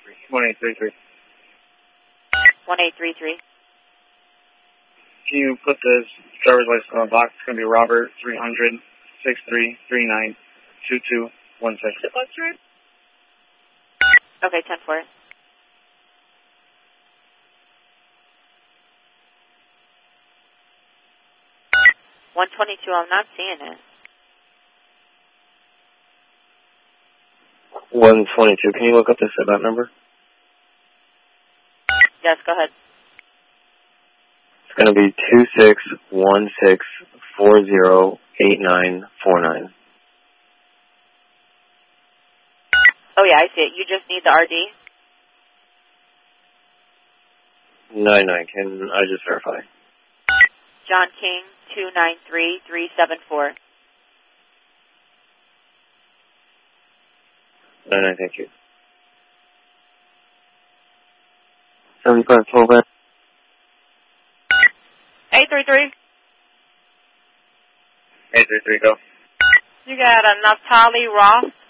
1833. 1833. Can you put the driver's license on the box? It's going to be Robert 300 6339 2216. Okay, 10-4. 122, I'm not seeing it. 122, can you look up the SIBOT number? Yes, go ahead. It's going to be 2616408949. Oh, yeah, I see it. You just need the RD? 99, can I just verify? John King, 293374. 99, thank you. 75 12. 833. 833, go. You got a Naftali Roth